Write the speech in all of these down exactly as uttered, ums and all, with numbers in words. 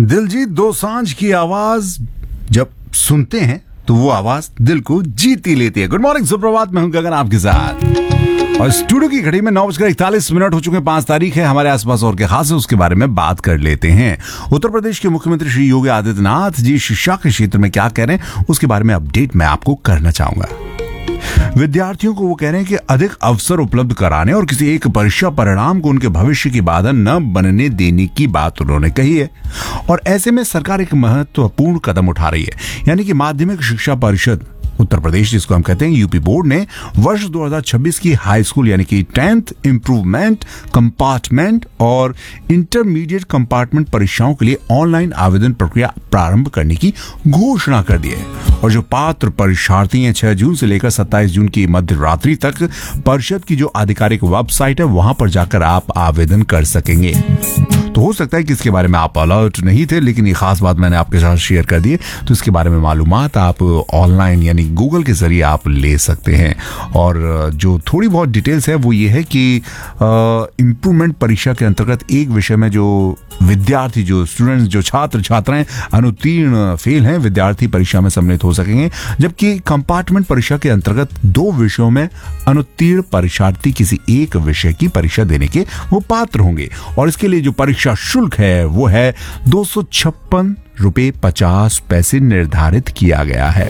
दिलजीत दोसांझ की आवाज जब सुनते हैं तो वो आवाज दिल को जीत ही लेती है। गुड मॉर्निंग, सुप्रभात, मैं हूं गगन आपके साथ और स्टूडियो की घड़ी में नौ बजकर इकतालीस मिनट हो चुके हैं। पांच तारीख है, हमारे आसपास और क्या खास है उसके बारे में बात कर लेते हैं। उत्तर प्रदेश के मुख्यमंत्री श्री योगी आदित्यनाथ जी शिक्षा के क्षेत्र में क्या कह रहे हैं उसके बारे में अपडेट मैं आपको करना चाहूंगा। विद्यार्थियों को वो कह रहे हैं कि अधिक अवसर उपलब्ध कराने और किसी एक परीक्षा परिणाम को उनके भविष्य की बाधा न बनने देने की बात उन्होंने कही है। और ऐसे में सरकार एक महत्वपूर्ण कदम उठा रही है, यानी कि माध्यमिक शिक्षा परिषद उत्तर प्रदेश, जिसको हम कहते हैं यूपी बोर्ड, ने वर्ष दो हज़ार छब्बीस की हाई स्कूल यानी कि टेंथ इम्प्रूवमेंट कंपार्टमेंट और इंटरमीडिएट कंपार्टमेंट परीक्षाओं के लिए ऑनलाइन आवेदन प्रक्रिया प्रारंभ करने की घोषणा कर दी है। और जो पात्र परीक्षार्थी हैं छह जून से लेकर सत्ताईस जून की मध्य रात्रि तक परिषद की जो आधिकारिक वेबसाइट है वहां पर जाकर आप आवेदन कर सकेंगे। तो हो सकता है कि इसके बारे में आप अलर्ट नहीं थे, लेकिन ये खास बात मैंने आपके साथ शेयर कर दी है, तो इसके बारे में मालूमात आप ऑनलाइन यानी गूगल के जरिए आप ले सकते हैं। और जो थोड़ी बहुत डिटेल्स है वो ये है कि इम्प्रूवमेंट परीक्षा के अंतर्गत एक विषय में जो विद्यार्थी, जो स्टूडेंट्स, जो छात्र छात्राएं अनुत्तीर्ण फेल हैं, विद्यार्थी परीक्षा में सम्मिलित हो सकेंगे, जबकि कंपार्टमेंट परीक्षा के अंतर्गत दो विषयों में अनुत्तीर्ण परीक्षार्थी किसी एक विषय की परीक्षा देने के वो पात्र होंगे। और इसके लिए जो परीक्षा शुल्क है वो है दो सौ छप्पन रुपए पचास पैसे निर्धारित किया गया है।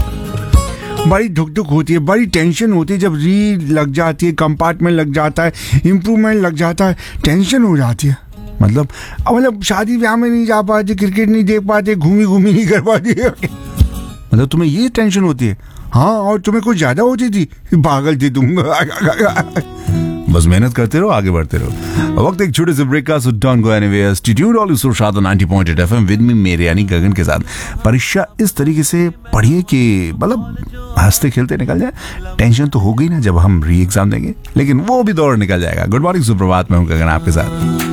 बड़ी धुक धुक होती है, बड़ी टेंशन होती है जब री लग जाती है, कंपार्टमेंट लग जाता है, इम्प्रूवमेंट लग जाता है, टेंशन हो जाती है। मतलब अब मतलब शादी ब्याह में नहीं जा पाते, क्रिकेट नहीं देख पाते, घूमी घूमी नहीं कर पाते, मतलब तुम्हें ये टेंशन होती है। हाँ, और तुम्हें कुछ ज्यादा होती थी, पागल थी तुम। बस मेहनत करते रहो, आगे बढ़ते रहो। वक्त एक छोटे से ब्रेक का, so don't go anywhere. Stay tuned all so शाद ninety point eight FM with me, मेरे यानी गगन के साथ। परीक्षा इस तरीके से पढ़िए कि मतलब हंसते खेलते निकल जाए। टेंशन तो हो गई ना जब हम री एग्जाम देंगे, लेकिन वो भी दौड़ निकल जाएगा। गुड मॉर्निंग, सुप्रभात, मैं हूं गगन आपके साथ।